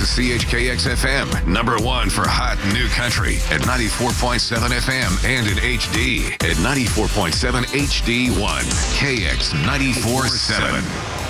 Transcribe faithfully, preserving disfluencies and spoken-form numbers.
to C H K X F M, number one for hot new country at ninety-four point seven F M and in H D at ninety-four point seven H D one. K X ninety-four point seven.